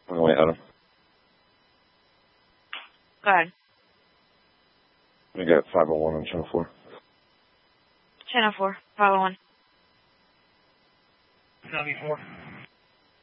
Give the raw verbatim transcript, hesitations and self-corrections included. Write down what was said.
Oh, wait, hold on. Go ahead. We got five oh one on channel four. Channel four, five oh one. seventy-four.